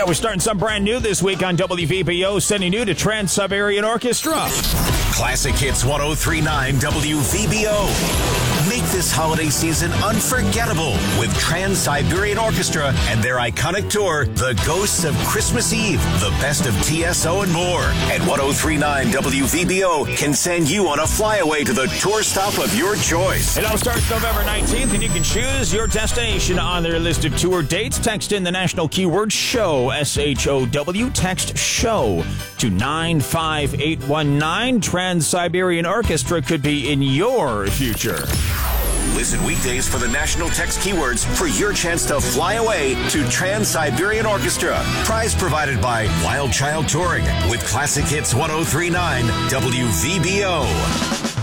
we're starting some brand new this week on WVBO, sending you to Trans-Siberian Orchestra. Classic Hits 103.9 WVBO. Make this holiday season unforgettable with Trans-Siberian Orchestra and their iconic tour, The Ghosts of Christmas Eve, the best of TSO and more. And 103.9 WVBO can send you on a flyaway to the tour stop of your choice. It all starts November 19th, and you can choose your destination on their list of tour dates. Text in the national keyword SHOW, S-H-O-W, text SHOW to 95819. Trans-Siberian Orchestra could be in your future. Listen weekdays for the national text keywords for your chance to fly away to Trans-Siberian Orchestra. Prize provided by Wild Child Touring with Classic Hits 103.9 WVBO.